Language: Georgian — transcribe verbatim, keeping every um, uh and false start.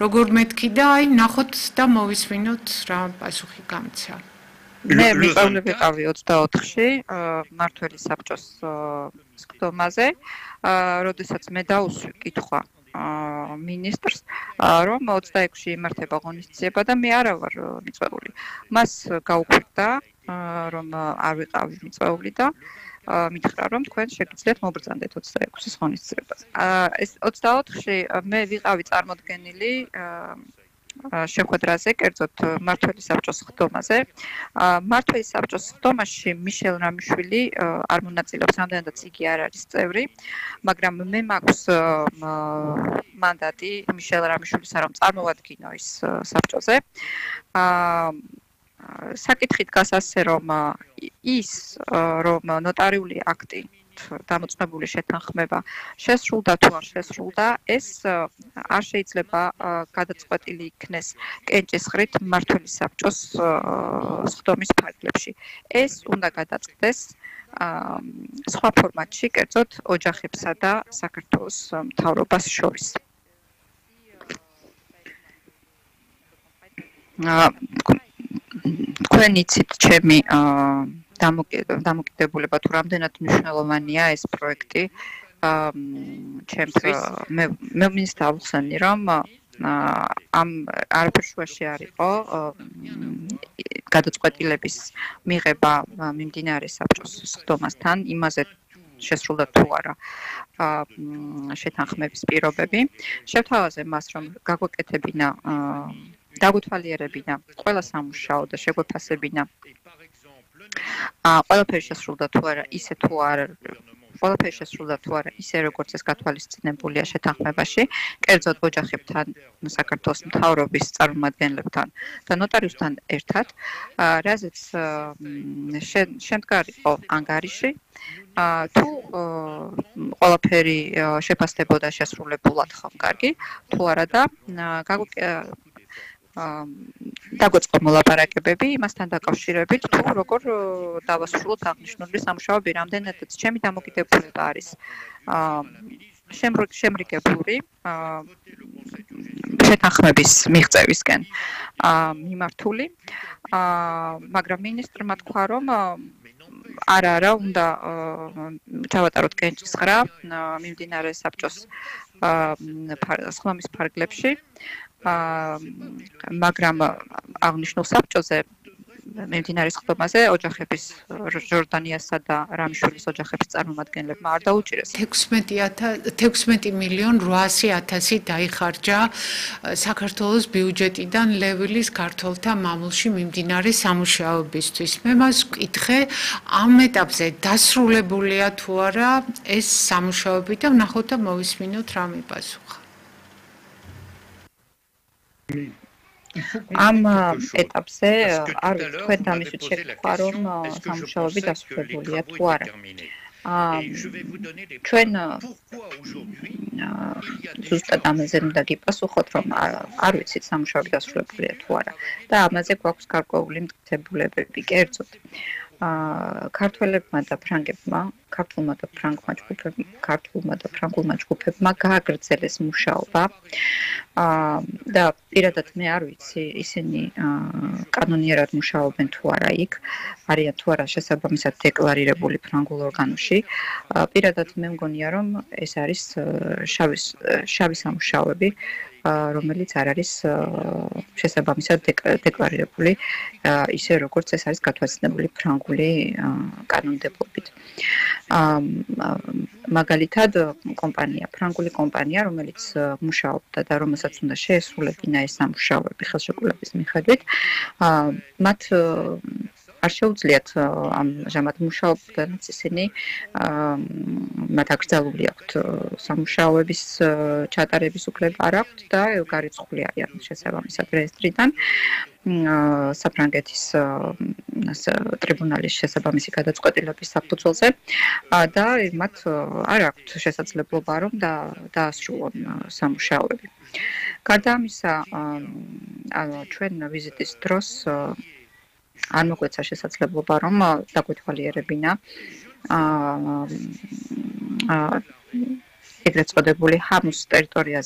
როგორ მეთქი და აი ნახოთ და მოვისმინოთ რა პასუხი გამცა. მე მიყავლები ვიყავი ოცდაოთხში მმართველი საბჭოს სხდომაზე, როდესაც მე დავუსვი კითხვა მინისტრს, რომ ოცდაექვსში იმართება ღონისძიება და მე არა ვარ მიწვეული. მას გაუქმდა, რომ არ ვიყავი მიწვეული და მითხრა, რომ თქვენ შეგიძლიათ მობრძანდეთ ოცდაექვსის ღონისძიებას. ეს ოცდაოთხში მე ვიყავი წარმოდგენილი შეხვედრაზე, კერძოდ მმართველი საბჭოს სხდომაზე. მმართველი საბჭოს სხდომაში მიშელ რამიშვილი არ მონაწილეობს, რამდენადაც იგი არ არის წევრი, მაგრამ მე მაქვს მანდატი მიშელ რამიშვილისა, რომ წარმოვადგინო ის საბჭოზე. საკითხი დგას ასე, რომ ის, რომ ნოტარიული აქტი დამოწმებული შეთანხმება შესრულდა თუ არ შესრულდა, ეს არ შეიძლება გადაწყვეტილი იქნეს კენჭისყრით მმართველი საბჭოს სხდომის ფარგლებში. ეს უნდა გადაწყდეს სხვა ფორმატში, კერძოდ ოჯახებსა და საქართველოს მთავრობას შორის. თქვენ იცით ჩემი დამოკიდებულება თუ რამდენად მნიშვნელოვანია ეს პროექტი ჩემს მე მე მინდა დავხსენი, რომ ამ არაფერ შუაში არ იყო გადაწყვეტილების მიღება მიმდინარე საბჭოს სხდომასთან, იმაზე შესრულდა თუ არა შეთანხმების პირობები. შევთავაზე მას, რომ გაგვეკეთებინა დაგვეთვალიერებინა ყველა სამუშაო და შეგვეფასებინა ყველაფერი შესრულდა თუ არა ისე თუ არა ყველაფერი შესრულდა თუ არა ისე როგორც ეს გათვალისწინებულია შეთანხმებაში, კერძოდ ოჯახებთან, საქართველოს მთავრობის წარმომადგენლებთან და ნოტარიუსთან ერთად, რაზეც შემდგარიყო ანგარიში, თუ ყველაფერი შეფასდებოდა შესრულებულად ხომ-კარგი, თუ არა და დაგვეწყო მოლაპარაკებები იმასთან დაკავშირებით, თუ როგორ დავასრულოთ აღნიშნული სამუშაოები, რამდენადაც ჩემი დამოკიდებულება არის შემრიგებლური შეთანხმების მიღწევისკენ მიმართული, მაგრამ მინისტრმა თქვა, რომ არა, არა, უნდა ჩავატაროთ კენჭისყრა მიმდინარე საბჭოს სხდომის ფარგლებში, მაგრამ აღნიშნულ საბჭოზე მიმდინარე სხდომაზე ოჯახების ჟორდანიასა და რამიშვილის ოჯახების წარმომადგენლებმა არ დაუჭირეს. თექვსმეტი მილიონ რვაასი ათასი დაიხარჯა საქართველოს ბიუჯეტიდან ლევილის ქართველთა მამულში მიმდინარე სამუშაოებისთვის. მე მას ვკითხე, ამ ეტაპზე დასრულებულია თუ არა ეს სამუშაოები და ვნახოთ და მოვისმინოთ რა მიპასუხა. ამ ეტაპზე არ ვიცი, თქვენ დამისვით შეგთქვა, რომ სამუშაოები დასრულებულია თუ არა. ჩვენ ზუსტად ამაზე უნდა გიპასუხოთ, რომ არ ვიცით სამუშაოები დასრულებულია თუ არა და ამაზე გვაქვს გარკვეული მტკიცებულებები, კერძოდ ქართველებმა და ფრანგებმა, ქართულმა და ფრანგმა ჯგუფებმა, ქართულმა და ფრანგულმა ჯგუფებმა გააგრძელეს მუშაობა და პირადად მე არ ვიცი, ისინი კანონიერად მუშაობენ თუ არა იქ, არიან თუ არა შესაბამისად დეკლარირებული ფრანგულ ორგანოში. პირადად მე მგონია, რომ ეს არის შავი სამუშაოები, რომელიც არ არის შესაბამისად დეკლარირებული ისე როგორც ეს არის გათვალისწინებული ფრანგული კანონმდებლობით. მაგალითად, კომპანია, ფრანგული კომპანია, რომელიც მუშაობდა და რომელსაც უნდა შეესრულებინა ეს სამუშაოები ხელშეკრულების მიხედვით, მათ არ შეუძლიათ ამჟამად მუშაობდანაც ისინი მათ აკრძალული აქვთ სამუშაოების ჩატარების უფლება არ აქვთ და გარიცხული არიან შესაბამისად რეესტრიდან საფრანგეთის ტრიბუნალის შესაბამისი გადაწყვეტილების საფუძველზე და მათ არ აქვთ შესაძლებლობა რომ დაასრულონ სამუშაოები. გარდა ამისა, ჩვენ ვიზიტის დროს არ მოგვეცა შესაძლებლობა რომ დაგვეთვალიერებინა ეგრეთ წოდებული ჰამუს ტერიტორიაზე